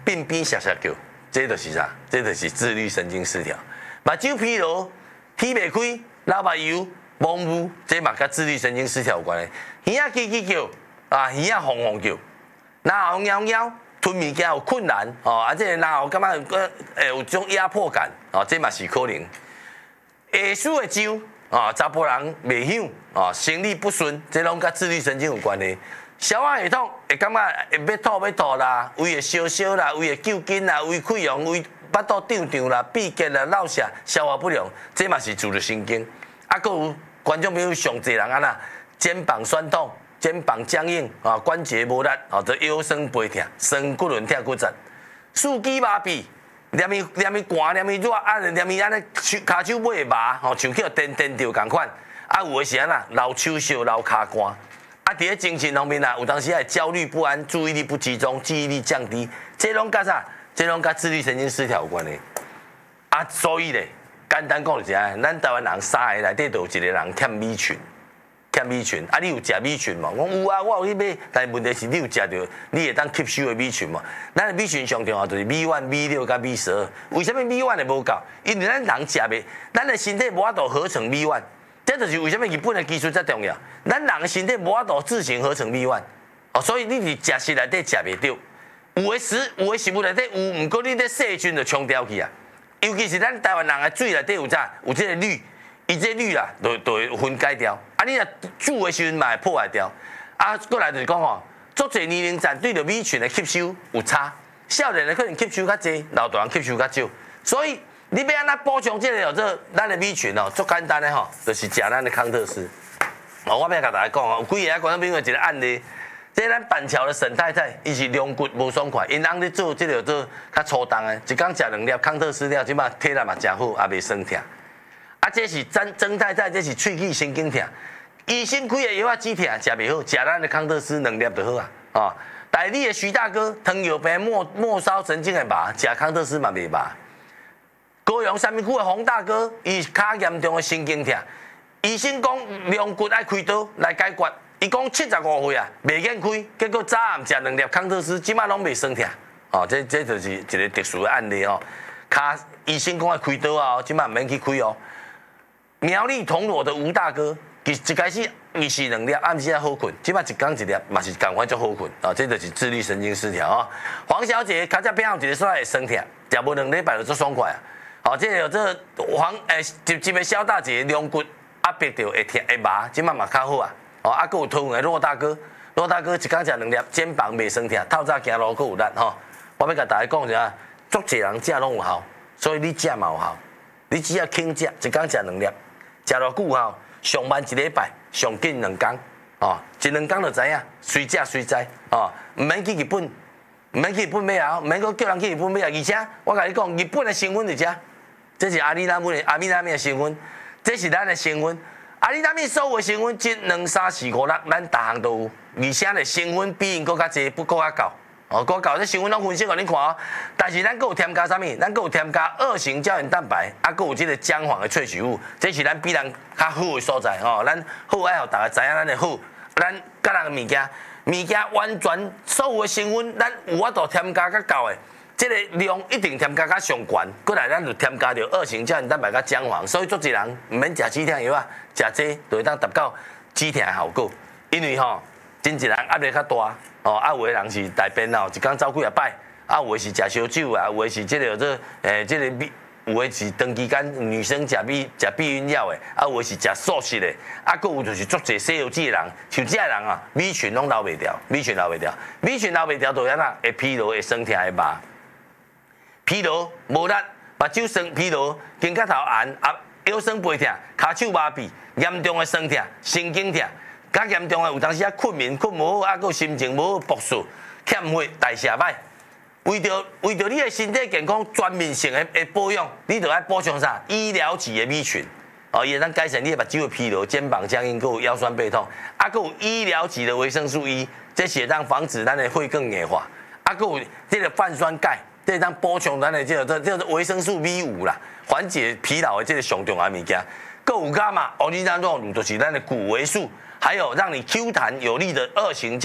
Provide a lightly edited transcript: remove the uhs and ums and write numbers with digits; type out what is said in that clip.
鬓边斜斜叫，这就是啥？这就是自律神经失调。目睭疲劳，鼻袂开，流目油，蒙雾，这嘛甲自律神经失调有关系。耳仔叽叽叫，啊，耳仔轰轰叫，然后喵喵，吞物件有困难，哦，啊，这然后感觉有种压迫感，哦，这嘛是可能。下属的痒，啊，查甫人袂痒，啊，生理不顺，这拢甲自律神经有关系。消化系统会感觉会要吐啦，胃会烧烧啦，胃会揪筋啦，胃溃疡，胃巴肚胀胀啦，闭结啦，落瀉，消化不良，这嘛是自律神经。啊，佫有观众朋友上侪人安那肩膀酸痛、肩膀僵硬啊，关节无力啊，这腰酸背痛、酸骨轮痛骨折、四肢麻痹。黏伊寒，黏伊热，啊，黏伊安尼骹手尾会麻，吼，像去颠着共款。啊，有诶是安那流手烧、流骹汗。啊，伫咧精神方面啊，有当时会焦虑不安、注意力不集中、记忆力降低，这拢甲啥？这拢甲自律神经失调有关系。啊，所以咧，简单讲就是啊，咱台湾人3个内底都有一个人欠米群。欠米群，啊，你有食米群无？我有啊，我有去买，但是问题是你有食到，你会当吸收的米群无？咱的米群上重要就是米1、米6甲米12。为什么米1会无够？因为咱人食袂，咱的身体无法度合成米1，这就是为什么日本的技术遮重要。咱人的身体无法度自行合成米1，哦，所以你伫食食内底食袂到。有的食物内底有，毋过你咧细菌就冲掉去啊。尤其是咱台湾人的水内底有啥？有这个氯。伊这氯啦，就会分解掉。啊，你若煮的时阵嘛会破坏掉。啊，过来就是讲吼，足侪年龄层对着米群的吸收有差，少年的可能吸收较济，老大人吸收较少。所以你要安怎补充这个这咱的米群哦，足简单的吼，就是食咱的康特斯。哦，我要甲大家讲哦，有几个观众朋友一个案例，这咱板桥的沈太太，伊是龙骨无爽快，因翁咧做这个做较粗重的，一工食2粒康特斯了，即马体力嘛真好，也袂酸痛。啊，这是曾太太，这是喙齿神经痛，医生开的药止痛，食袂好，食咱的康特斯2粒就好啊。哦，台里的徐大哥，糖尿病末梢神经会麻，食康特斯嘛袂麻。高雄三民区的洪大哥，伊较严重的神经痛，医生讲量骨爱开刀来解决，伊讲75岁啊，袂愿开，结果早暗食2粒康特斯，即马拢袂酸痛。哦，这就是一个特殊的案例哦。医生讲要开刀啊，即马毋免去开哦。苗栗铜锣的吴大哥，一开始伊是2粒，暗时好困，即摆一工1粒，嘛是赶快就好困啊！这就是自律神经失调啊。黄小姐较早偏好一个所在会酸痛，食无2礼拜就足爽快啊！好，这有这一个小大姐两骨压迫着会痛会麻，即摆嘛较好啊！哦，啊，佫有桃园的骆大哥一工食2粒，肩膀袂酸痛，透早行路佫有力吼。我要甲大家讲一下，足侪人食拢有效，所以你食嘛有效，你只要轻食，一工食2粒。食偌久吼，上慢1礼拜，上紧2工，哦，1、2工就知影，随食随知，哦，毋免去日本，毋免去日本买啊，毋免搁叫人去日本买啊，而且我甲你讲，日本的成分伫遮，这是阿米拉米的成分，这是咱的成分，阿米拉米所有的成分，1、2、3、4、5、6，咱逐项都有，而且咧成分比因搁较济，不搁较高。哦，搁搞这成分拢分析互恁看哦，但是咱搁有添加啥物？咱搁有添加2型胶原蛋白，啊，搁有这个姜黄的萃取物，这是咱比人较好的所在吼。咱好爱互大家知影咱的好，咱甲人的物件完全所有的成分，咱有法度添加较够的，这个量一定添加较上悬。过来咱就添加着2型胶原蛋白甲姜黄，所以足侪人毋免食止痛药啊，食这就会当达到止痛的效果，因为吼，真侪人压力较大。哦，啊，有的人是大便哦，一工走几啊摆，啊，有的是食烧酒啊，有的是这个这个有的是长期间女生食避孕药的，啊，有的是食素食的，啊，佫有就是足侪西药剂的人，像这人啊，米群拢留袂掉，米群留袂掉，就安那会疲劳、会酸痛、会麻，疲劳无力，目睭酸疲劳，肩胛头寒，啊，腰酸背痛，骹手麻痹，严重的酸痛、神经痛。较严重的有当时困眠困无好，啊，佫心情无好，毒素欠血，代谢歹。为着你的身体健康全面性的保养，你就要补充啥？医疗级的米群，哦，伊会当改善你的目睭的疲劳、肩膀僵硬，佫有腰酸背痛，啊，佫有医疗级的维生素 E， 这是当防止咱的血更硬化，啊，佫有这个泛酸钙，这当补充咱的这个维生素 B5啦，缓解疲劳的这个上重要物件。佫有伽马，奥利纳诺乳就是咱的骨维素。还有让你 Q 弹有力的2型